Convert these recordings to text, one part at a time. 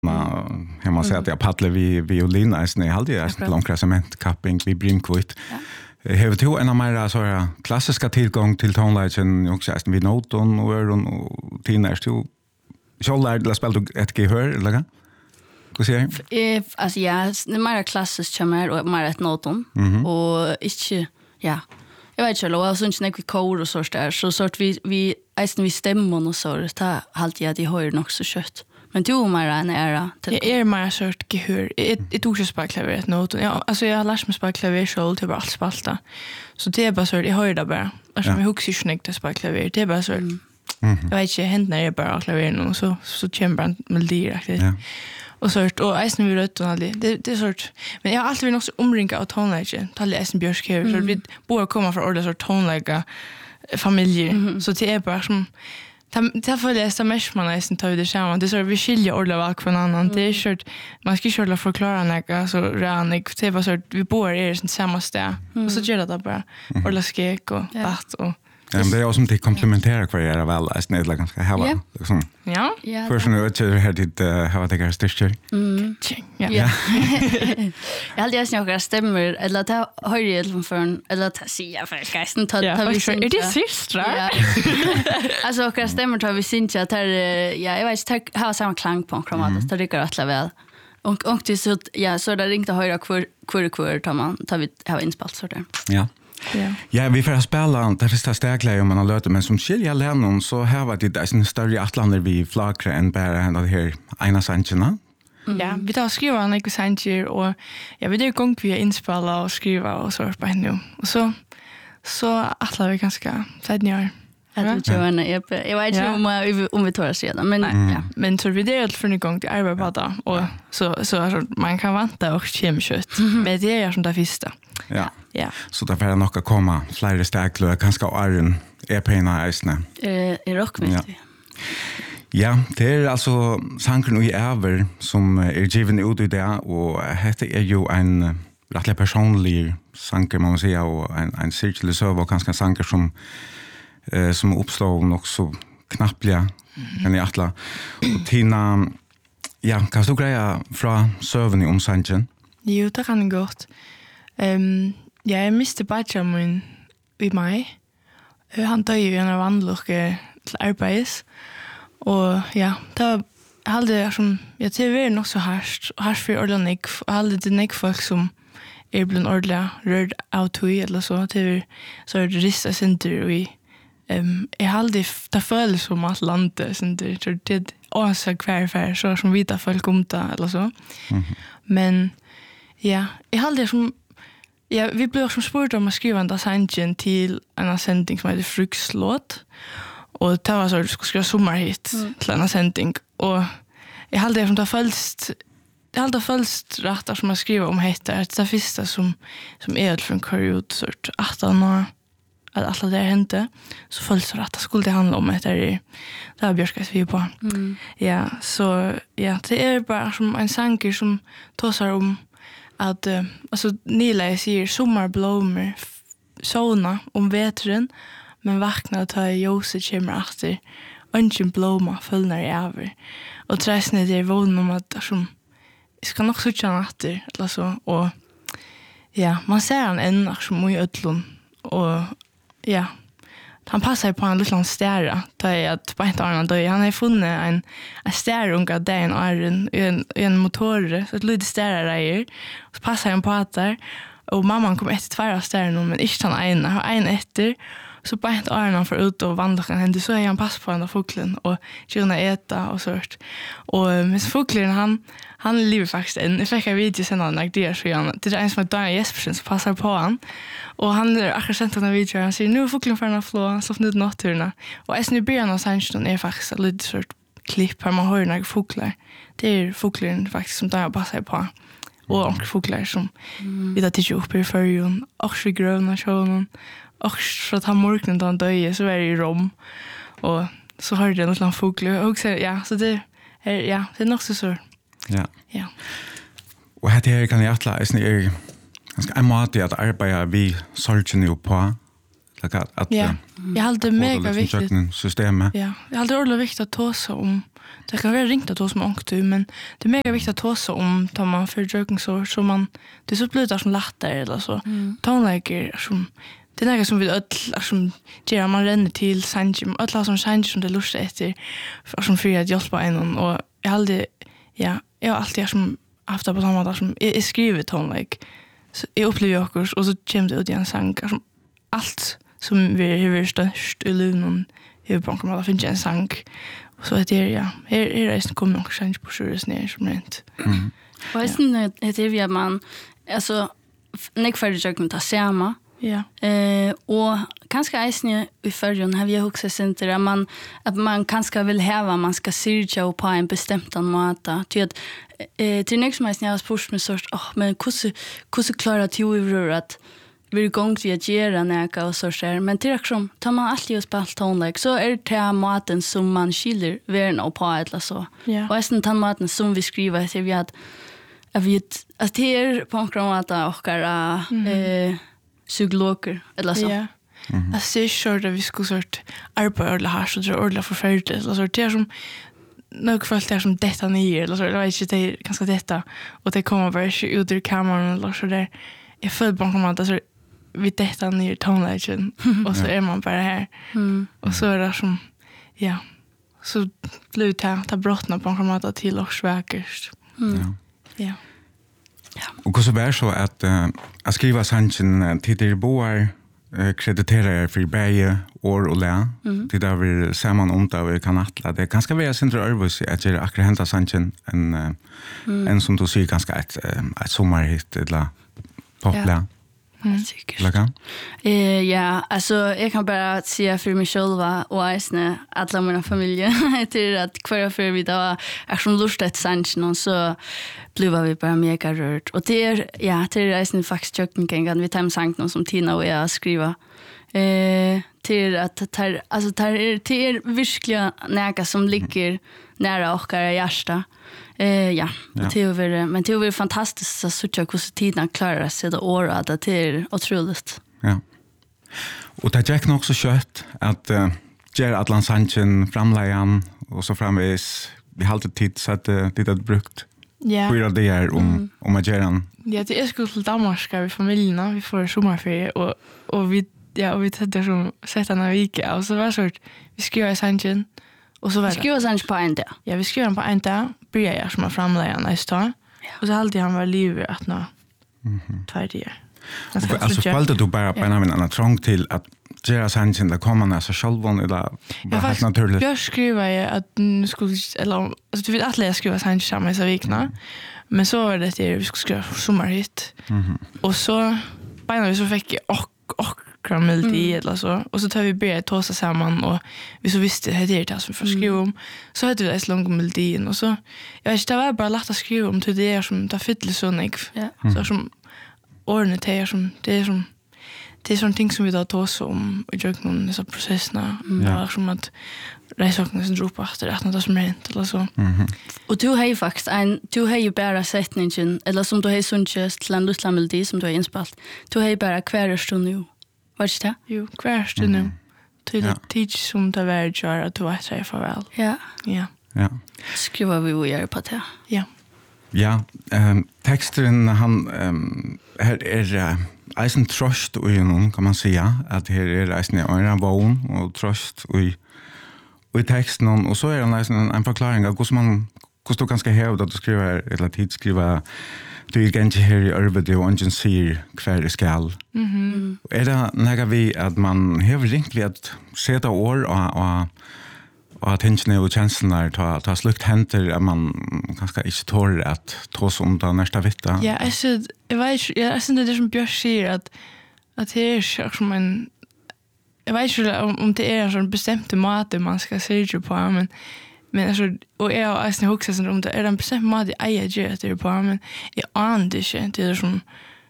hemma säger att jag paddlar vi violin är alltid är långkrassament capping vi brinkvitt. Har du en av mer så här klassiska tillgång till tonlägen också vi noton och tinner du så lär spela du ett gehör eller? Hur säger du? Alltså det är mer klassiskt chamar och mer ett noton och inte jag vet inte lov så inte vi kor och så där så sort vi vi stämmer och så det alltid att de hör nog så kött. Men du mer en era. Jag mer sort gehör. Ett tog spela klaver ett noton. Ja, alltså jag har lärt mig spela klaver själv till allt spalta. Så det är bara så jag hör det bara. Alltså jag huxar snyggt att spela klaver. Det är bara så jag vet inte händerna är bara klaver nu så kommer en melodi riktigt. Ja. Och sort och Eisen vi rött och det är sort men jag har alltid också omringa av tonläge till Eisen Björskhev så vi bor komma från ordet sort tonläge familjer så det är bara som det följer jag mest man Eisen tar det samman det så vi skiljer ordet av från annan det är sort man ska ju förklara något så ranig det är bara sort vi bor i samma ställe och så gör det bara ordet skrek och vatt och det är också till komplementerar kvar era väl är snälla ganska här liksom. Ja. Först nu att jag hade det har det ganska styrkt. Ja. Jag hade ju några stämmer eller att har ju för eller att säga för gesten tar vi är det systrar? Alltså några stämmer tar vi synja att jag vet inte har samma klang på kromatiskt det rycker rätt väl. Och till så så där ringte höra kvar tar vi har inspalt så där. Ja. Ja, vi får spela det första stäckläge om man har löt men som skiljer länon så här var det en större atlander vi flagrar än bara det här ena sancherna. Ja, vi tar skriva en eko sancher och jag vet det gång vi inspela och skriva och så på nu. Och så atlar vi ganska sednjar. Jag vet inte om vi tar oss redan men men så vi det för en gång till arbete på det och så man kan vänta och kemkött. Men det är som det första. Ja. Så där får nog komma flera stäcklar kanske Iron pena isne. Rockmässigt. Ja, det är alltså sanken i över som är given ut i det och det är ju en rättligt personlig sanker man måste säga och en cirkel så var ganska sanker som uppslår nog så knappliga än i atla. Och Tina kan du greja från söven om sanken? Jo, det kan gott. Jag miste Benjamin i maj. Han døde ju en av vandlukke til arbeids. Og ja, det hade som jag tror det nog så harst för ordentligt och hade det nek folk som är bland ordla rörd out eller så till så det rista center vi jag hade det föll som att landet center så det också kvar så som vita folk kom där eller så. Men ja, jag hade som vi blev som spurt om att skriva en design till en sändning som heter Frukslåt. Och det var så att du skulle skriva sommarhit till en sändning. Och jag hade det som det hade följst rätt som att skriva om heter. Det första som är från period sort 18 år. Att alla det hände. Så följst rätt skulle det handla om det har Björkas vi på. Ja, så ja, det är bara som en sanger som tosar om att alltså Nila säger sommarblommor såna om vetren men vaknar ta ljuset kommer efter ungen blomma följer i över och träsne det vån om att som ska nog sucha natter eller så och ja man ser han en som i ödlon och ja han passar på en liten stjärna där att på ett annat då han har funnit en stjärnunga där en motor så ett litet stjärna så passar han på att där och mamman kom efter två stjärnor men inte han en efter så på ett annat för ut och vandra kan hända så är han pass på den fågeln och kunna äta och sånt och men fågeln han lever faktiskt en jag fick en video sen när det så han det är en som Daniel Jespersen som passar på han och han är akkurat sent den video han säger nu fågeln för en flå så fnut naturna och är nu början av sanchen är faktiskt lite sort klipp här man hör några fåglar det är fågeln faktiskt som Daniel passar på och andra fåglar som vi där tittar upp i förrjun och så gröna sjön och så att han morgonen då han döje så är det i Rom och så har det en liten fågel och så ja så det är nog så ja och här kan jag atla är ganska amatigt att arbeta vi sorgen ju på att jag hade mega viktigt systemet ja jag hade ordentligt viktigt att ta sig om det kan vara ringt att ta som ångtu, men det är mega viktigt att ta sig om tar man för joking så man det är så blir det som lättare eller så. Tonlägger som det är något som vi som gör man renner till sanjim alla som sanjim som det lustar efter som för att hjälpa en och jag har alltid som haft det på samma dag som jag skriver tonlägg så jag upplever också och så kommer det ut i en sang som allt som vi har störst i lunen huvudbanken man finns en sang och så det här resten kommer också sanjim på sjures ner som rent. Och sen heter vi att man alltså nekfärdig jag kan ta samma. Ja. Och kanske eisne i förrjun har vi också sett att man kanske vill häva man ska syrja på en bestämd måte. Till att till nästa gång jag har spurt med sort men hur klarar du över att vi gång till att göra näka och så där men till aktion tar man alltid och spelar tonlägg så är det maten som man skiljer värna på eller så. Och eisen tar maten som vi skriver till vi att det är på omkramata och psykologer eller så. Ja. Jag ser själv att vi skulle sort arbeta eller här så det är ordentligt förfärligt eller så det är som något folk där som detta ner eller så det är inte det ganska detta och det kommer bara ut ur kameran eller så där. Jag följer på att alltså vi detta ner tonlägen och så är man bara här. Och så är det som så blir det ta brottna på att till och sväkers. Ja. Och så var så att skriva sanchen till det boar krediterar för bäge år och lä. Det där vi samman om det vi kan attla. Det ganska väl central arbets att göra akkurat hämta sanchen en som du säger ganska ett sommarhit eller popla. Säkert. Ja, alltså jag kan bara säga för mig själva och ärsne alla mina familjer till att kvar för vi då är som lust att sanchen så blev vi bara mega rört och det är ärsne faktiskt kökengången vi tar sankt någon som Tina och jag skriva till att det är verkligen näka som ligger nära och hjärta. Men det är fantastiskt att se hur tiden klarar sig det året att det är otroligt. Ja. Och det gick nog också kött att göra Atlant Sanchen framläggan och så framvis vi har alltid tid så att det är brukt. Ja. Hur det är om att göra den? Ja, det är skulle till Danmark vi familjerna, vi får sommarferie och vi tänkte som sätta en vecka och så var så vi skriver Sanchen och så var det. Skriver Sanchen på en dag. Ja, vi skriver på en dag. Börjar jag som framlägga nästa dag. Och så alltid han var livet att nå 2 dagar. Alltså valde du bara på en annan trång till att göra sanchen där kommer man alltså självon eller bara helt naturligt. Jag skriver ju att nu skulle eller alltså du vet att jag skriver sanchen samma så vikna. Men så var det att vi skulle skriva sommarhit. Och så bara vi så fick och melodi eller så och så tar vi börja ta oss samman och vi så visste det det som för skriva om så hade vi det så lång melodin och så jag vet det var bara lätt att skriva om till det som ta fylla så nik så som ordnet är som det är sån ting som vi då tar oss om och jag någon dessa processerna som att resokna som dropa efter att det som rent eller så. Och du har ju faktiskt du har ju bara sättningen eller som du har sunches till en liten melodi som du har inspelat. Du har ju bara kvärst nu. Vad är det? Jo, kvärst nu. Till det teach som det var gör att du vet sig farväl. Ja. Skriver vi och gör på det. Ja. Ja, texten han här är eisen tröst och någon kan man säga att här är eisen en vån och tröst och i texten och så är det en förklaring av hur du ganska hävda att du skriver eller tidskriva du är inte här i arbete och ingen ser kvar i skall. Är det några vi att man har ringt vid att sätta år och att hända och känslorna ta slukt händer att man kanske inte tål att ta sig om det nästa vecka. Ja, jag vet inte det som Björn säger att det är som en jag vet inte om det är en sån bestämd mat man ska se på men alltså och jag har nästan också sån om det är en bestämd mat jag gör det på men jag anar inte det är som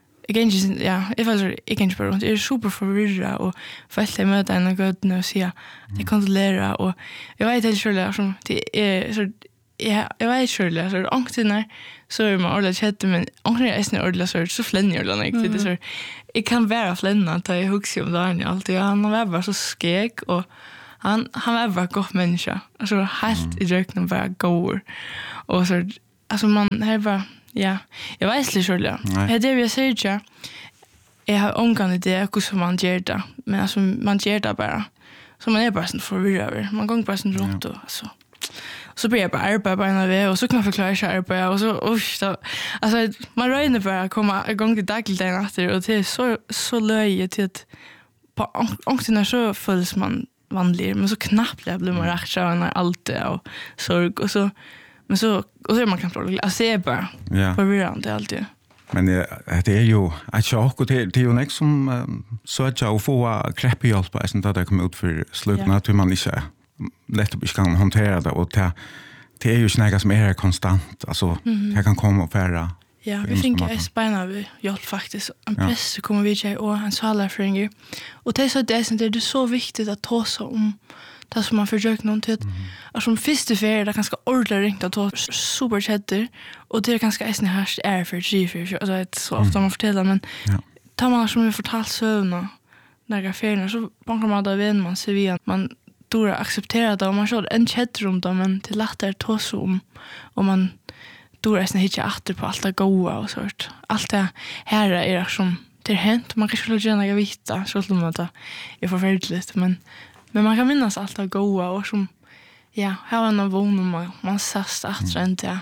jag kan inte bara det är super förvirrad och fast jag möter en god nu så jag kontrollera och jag vet inte själv som det är så jag vet själv så ångten så är man ordentligt chatta men ångten är nästan ordentligt så flänner det inte det så jag kan vara flänna att jag huxar om det alltid han var bara så skrek och Han var bara gott människa. Alltså helt i röknen bara går. Och så alltså man här bara ja, jag vet inte själv. Det vill säga jag har omgående det hur man gör det. Men alltså man gör det bara. Så man är bara sån förvirrad. Man går bara sån runt och så. Så blir jag bara arbeta på en väg och så kan man förklara sig arbeta och så alltså man rör bara komma igång till dagligdagen efter och det är så löjligt till att på ångsten så följs man vanlig men så knappt blir man rätt när allt är och sorg och så men så och så är man kan prata alltså det är bara förvirrande alltid. Men det är ju ett chock och det är ju något som söker och få krepphjälp på sånt där kommer ut för slutna att man inte lätt att kan hantera det och det är ju snäga som är konstant alltså det kan komma och färra. Ja, vi tänker att spänna vi hjälp faktiskt. En press kommer vi till och en salarfringer. Och det är så det är så viktigt att ta sig om det som man försöker någon till att som första färd det ganska ordentligt ringt att ta superchatter och det är ganska äsna härst är för G4 alltså det är så ofta man fortäller men tar man som vi fortalt sövna några färder så bankar man där vem man ser via man då accepterar det och man kör en chatt runt om men till lättare ta sig om och man då är det inte åter på allt det goda och sånt. Allt det här är som det hänt. Man kan skulle gärna vita så att det är förfärligt men man kan minnas allt det goda och som här var en vån man sast att rent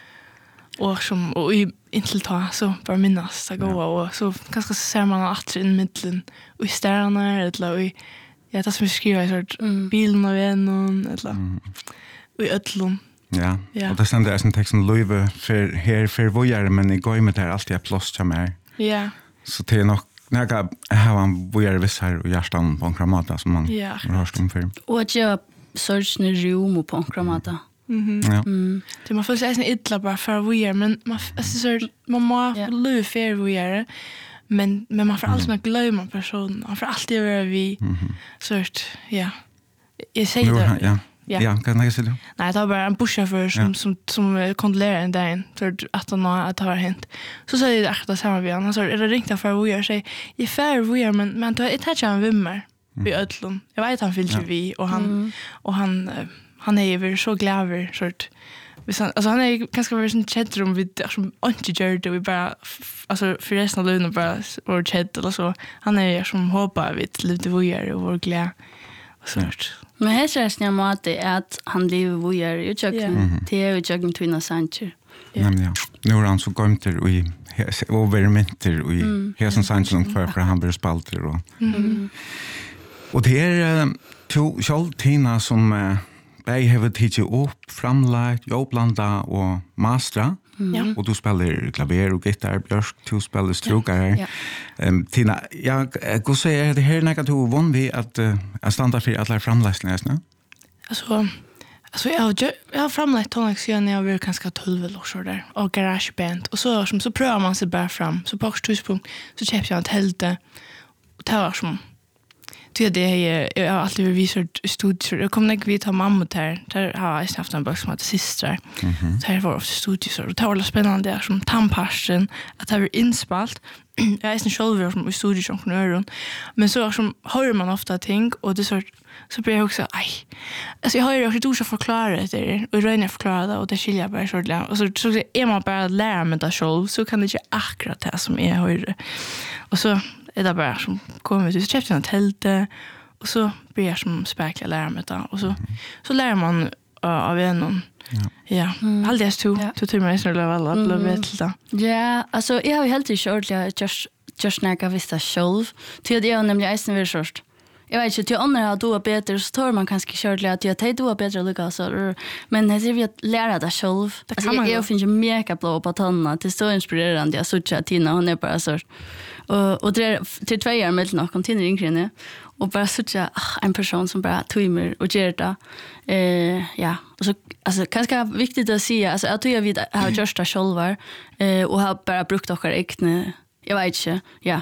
och som och inte ta så bara minnas det goda och så kanske ser man att in mitten och i stjärnorna eller det som vi skriver i sort bilen av en eller och i ötlon. Ja, och det ständer är en text som Löve för vojare, men i går med det här alltid är plåst som är. Ja. Så det är nog, när jag har en vojare viss här och hjärtan på en kramata som man rörst om för. Och att jag search när rum på en kramata. Det man får säga en illa bara för vojare, men man må löv för vojare, men man får alltid glömma personen. Man får alltid vara vi sort, Jag säger det. Ja, kan jag säga det? Nej, det var bara en busschaufför som kontrollerar en dag för att han har att det har hänt. Så säger det att samma vi han så är det ringt för att jag säger jag fär vi men då är det han vimmer vid ödlon. Jag vet han vill ju vi och han är ju så glad över sort. Alltså han är ganska väl sån chattrum vid som anti-gerd och vi bara alltså för resten av lönen bara vår chatt eller så. Han är som hoppar vid lite vojare och vår glad och sånt. Men här känns det att att han lever vojare i tjöken. Det är ju tjöken Twina Sanchez. Ja. Nu är han så gömter och i övermynter och i hela Sanchez för han blir spalter och det är två Tina som Bäg har tidsi upp, framlagt, jobblanda och mastra. Och du spelar klaver och gitarr, Björk, du spelar strokar. Tina, jag går säga det här när du vann vi att standa för alla framläsningarna. Alltså jag har framlagt tonlagt sedan när jag var ganska 12 år så där och garageband och så prövar man sig bara fram så på tidspunkt så köpte jag ett tälte och det var som det är jag har alltid visat studier. Jag kommer inte vita mamma där har jag haft en bok som heter Systrar. Där var ofta studier och det var spännande där som tandpasten att det var inspalt. Jag är inte själv som i studier som från öron. Men så som hör man ofta ting och det så blir jag också alltså jag har ju också att förklara det och röna förklara det och det skiljer bara så där och så är man bara lära med det själv så kan det inte akkurat det som är hör och så är det bara som kommer ut så köpte jag ett tälte och så blir jag som späckla lära mig det och så lär man av en alldeles till mig så alla vet det. Ja, alltså jag har ju helt kört just när jag visste själv till det är nämligen isen vi först. Jag vet inte, till andra har du bättre så tar man kanske körtliga att jag tar du bättre lika så men det är vi att lära det själv. Alltså, jag finns ju mega blå på tanna det är så inspirerande jag såg Tina hon är bara så och det till 2 år med någon kontinent inkring och bara såg en person som bara twimer och gör det. Och så alltså kanske viktigt att säga alltså att jag har gjort det själva och har bara brukt och egna jag vet inte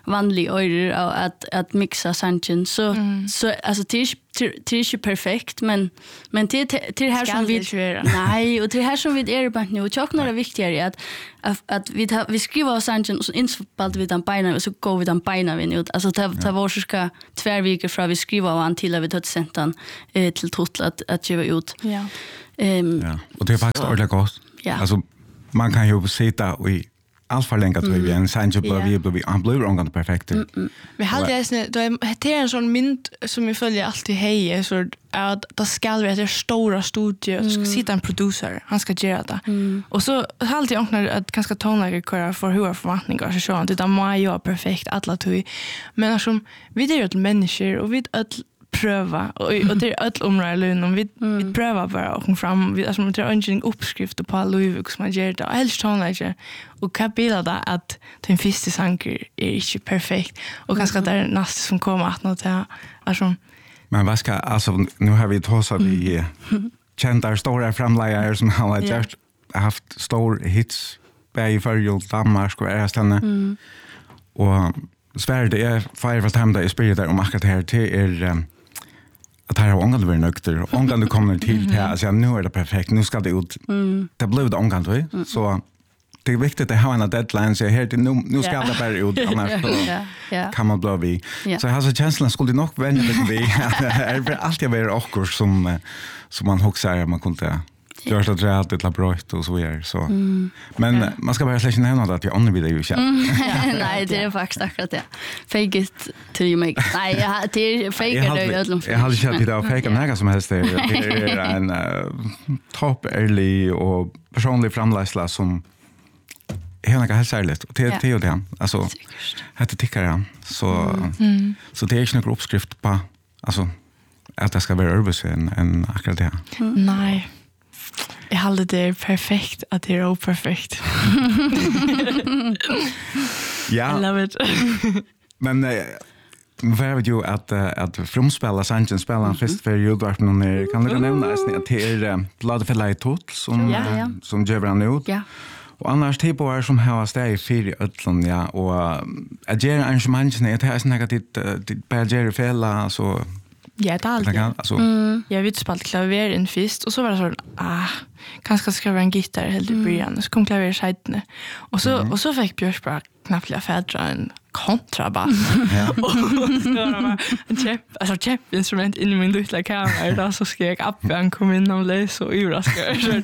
vanlig örer att mixa sanchen så alltså det är inte perfekt men till här som vi nej och till här som vi är på nu och chocknar är viktigare att vi skriver sanchen och så inspalt vi den beina och så går vi den beina vi ut alltså ta var ska 2 veckor från vi skriver av till vi tar sentan till total att ge ut. Ja. Ja, och det är faktiskt ordentligt gott. Ja. Alltså man kan ju sitta och i allt för länge tror vi en sancho blir han blir ångande perfekt. Vi hade det är en sån mynd som vi följer alltid hej så att det ska vara ett stora studio och ska sitta en producer han ska göra det. Och så alltid ångnar att ganska tonläge köra för hur förväntningar så att det må ju perfekt alla tog. Men alltså vi är ju människor och vi pröva och det är ett område och vi prövar bara och kom fram vi alltså man tar en uppskrift på Louis som man gör det helst tonläge och kapilla där att den första sanker är inte perfekt och ganska där nästa som kommer att notera alltså men vad ska alltså nu har vi tagit vi kända stora framläggare som har just haft stor hits i förra Danmark och Estland och Sverige det är fire of time där är spirit där om akkurat här till att här har ångande varit nökter och ångande kommer till det här alltså nu är det perfekt, nu ska det ut det blev det ångande så det är viktigt att ha en deadline så här nu ska det bara ut annars kan man bli vi så jag har så känslan skulle nog vänja lite vid det är alltid vara åkor som man huxar man kunde gör så att det är bra och så vidare så men man ska bara släcka nämna att jag ångrar vid det ju nej det är faktiskt akkurat det fake it till you make nej det är fake det jag hade känt det av fake något som helst det är en topp ärlig och personlig framlägsla som hela kan helt ärligt och det och det alltså heter tickar jag så det är inte någon uppskrift på alltså att det ska vara örbus en akkurat det nej jag hade det perfekt att det är operfekt. Ja. I love it. Men vad vet ju att frumspela sanchen spela först för Jordvart någon kan du nämna att det är Blood för Light Tot som gör han ut. Ja. Och annars typ är som har steg för öllon ja och att göra arrangemangen det är såna att bara göra fälla så ja, det är alltid. Alltså, jag vet spalt klaver en fist och så var det så kanske ska vara en gitarr helt i början så kom klaver sidene och så fick Björk bara knappt fädra en kontrabass och en käppinstrument in i min lilla kamera där så skrek appen kom in och läs och överraskade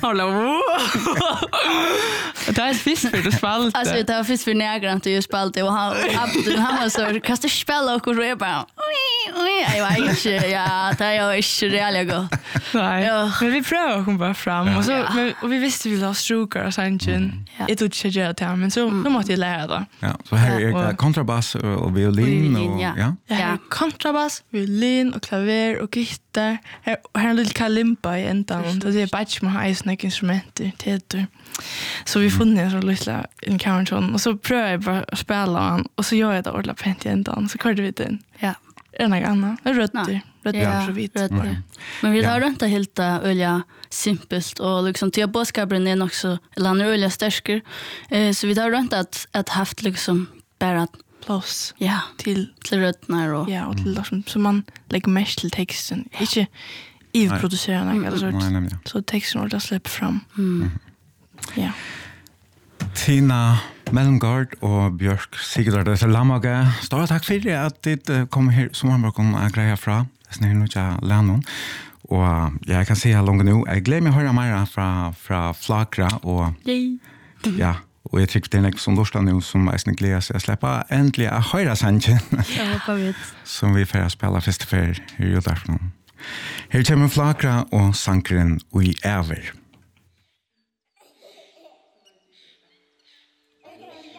det är ett fisk för det spalt alltså det var fisk för nägrant och just spalt och han var så kastar spela och jag bara oj jag var inte ja det är inte reellt gott nej men vi prövar kom bara fram och så och vi visste vi la strokar och sanchen det tog sig göra till men så då måste jag lära det ja så här är kontrabass och violin och ja kontrabass violin och klaver och gitarr här en liten kalimba i ändan det är batch med snack instrumenter till så vi funn en så lilla en kameran och så prövar jag bara att spela han och så gör jag det ordentligt pent i ändan så körde vi den ja en annan rötter så vitt men vi har inte helt öliga simpelt och liksom till boskapen är också eller han är öliga stärker så vi har inte att haft liksom bara plus till rötterna och ja och till så man lägger mest till texten inte i producerarna eller så texten ordet släpper fram ja Tina Mellengård och Björk Sigurd det är Lamage stora tack för det att det kommer här som man kan greja fra snär nu jag lärnon och jag kan se hur långt nu jag glömmer höra mer från Flakra och ja och jag tycker det är något som lust nu som jag snägt läser jag släppa äntligen att höra sanchen som vi får spela festival i Jordafron här kommer Flakra och sankren och i Äver